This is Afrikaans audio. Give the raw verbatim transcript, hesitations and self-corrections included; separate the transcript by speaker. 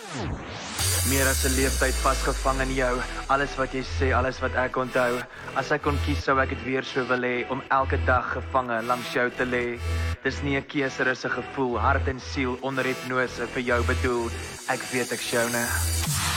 Speaker 1: Meer as 'n leeftyd vasgevang in jou. Alles wat jy sê, alles wat ek onthou. As ek kon kies sou ek dit weer so wil hê om elke dag gevange langs jou te lê. Dis nie 'n keuse, dis 'n gevoel, hart en siel onder hipnose vir jou bedoel. Ek weet ek sjou nou.